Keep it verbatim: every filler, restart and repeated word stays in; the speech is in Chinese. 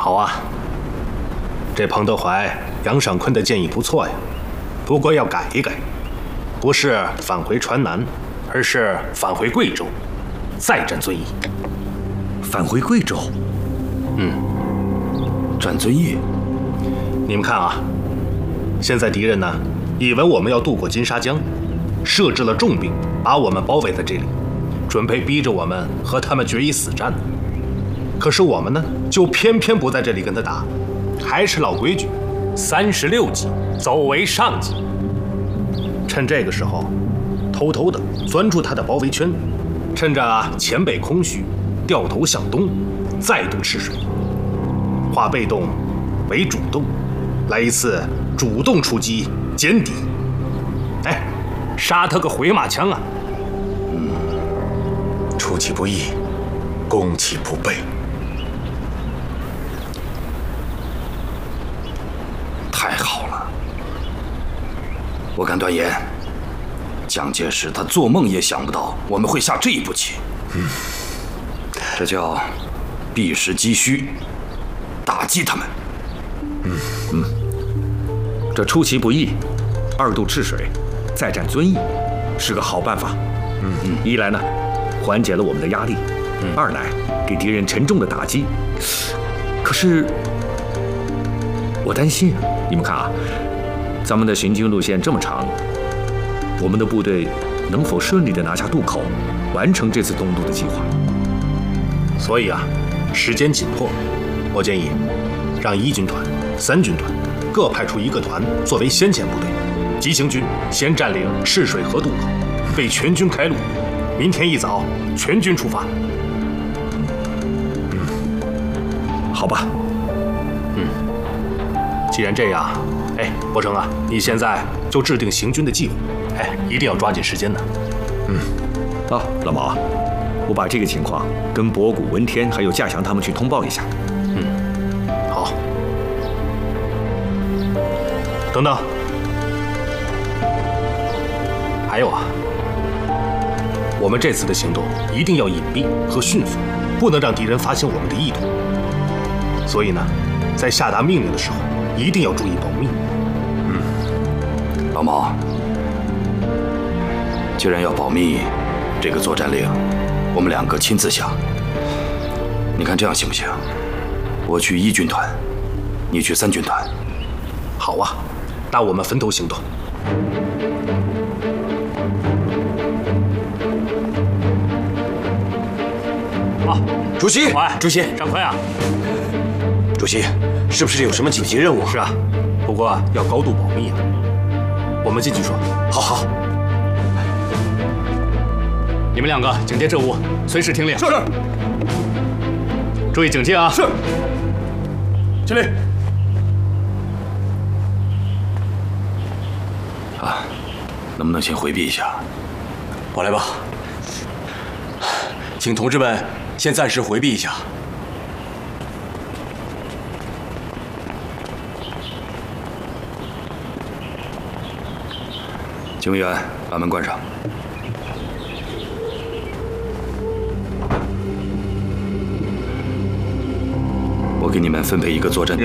好啊，这彭德怀、杨尚昆的建议不错呀，不过要改一改，不是返回川南，而是返回贵州，再战遵义。 返回贵州？ 嗯， 战遵义。 你们看啊，现在敌人呢，以为我们要渡过金沙江，设置了重兵，把我们包围在这里，准备逼着我们和他们决一死战。可是我们呢，就偏偏不在这里跟他打，还是老规矩，三十六计，走为上计。趁这个时候，偷偷的钻出他的包围圈，趁着前北空虚，掉头向东，再度吃水，化被动为主动，来一次主动出击歼敌。哎，杀他个回马枪啊！ 嗯，出其不意，攻其不备。太好了！我敢断言，蒋介石他做梦也想不到我们会下这一步棋。嗯，这叫避实击虚，打击他们。嗯嗯，这出其不意，二渡赤水，再战遵义，是个好办法。嗯嗯，一来呢，缓解了我们的压力；嗯、二来给敌人沉重的打击。可是，我担心啊，你们看啊，咱们的行军路线这么长，我们的部队能否顺利地拿下渡口，完成这次东渡的计划？ 所以啊，时间紧迫，我建议让一军团、三军团各派出一个团作为先遣部队，急行军先占领赤水河渡口，为全军开路。明天一早全军出发。 嗯，好吧。 嗯，既然这样，哎，伯承啊，你现在就制定行军的计划，哎，一定要抓紧时间呢。 嗯，啊，老毛，我把这个情况跟博古、文天还有稼祥他们去通报一下。 嗯，好。等等，还有啊，我们这次的行动一定要隐蔽和迅速，不能让敌人发现我们的意图。所以呢，在下达命令的时候，一定要注意保密。 嗯，老毛，既然要保密，这个作战令我们两个亲自下。你看这样行不行？我去一军团，你去三军团。 好啊，那我们分头行动。啊， 主席，主席， 长坤啊， 主席，是不是有什么紧急任务？ 是啊，不过要高度保密啊。我们进去说。 好好。 你们两个警戒阵务，随时听令。 是。 注意警戒啊！ 是。敬礼。 啊，能不能先回避一下？ 我来吧。请同志们先暂时回避一下。 警卫员，把门关上。我给你们分配一个作战。